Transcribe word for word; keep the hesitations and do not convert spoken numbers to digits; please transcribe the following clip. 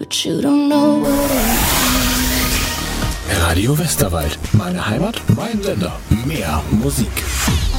but you don't know what it is. Radio Westerwald. Meine Heimat, mein Sender. Mehr Musik.